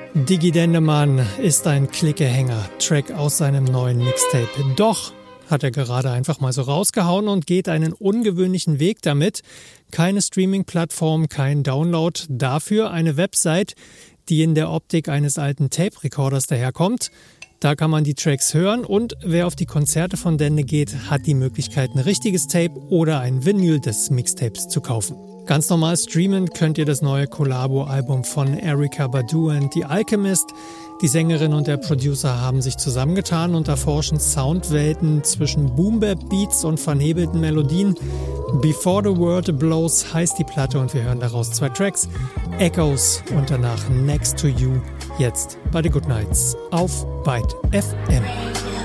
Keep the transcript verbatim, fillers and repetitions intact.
Diggi Dendemann ist ein Klickehänger, Track aus seinem neuen Mixtape. Doch hat er gerade einfach mal so rausgehauen und geht einen ungewöhnlichen Weg damit. Keine Streaming-Plattform, kein Download, dafür eine Website, die in der Optik eines alten Tape-Recorders daherkommt. Da kann man die Tracks hören und wer auf die Konzerte von Dende geht, hat die Möglichkeit, ein richtiges Tape oder ein Vinyl des Mixtapes zu kaufen. Ganz normal streamen könnt ihr das neue Collabo-Album von Erykah Badu and The Alchemist. Die Sängerin und der Producer haben sich zusammengetan und erforschen Soundwelten zwischen Boom-Bap-Beats und vernebelten Melodien. Before the World Blows heißt die Platte und wir hören daraus zwei Tracks. Echoes und danach Next to You, jetzt bei The Good Nights auf Byte F M.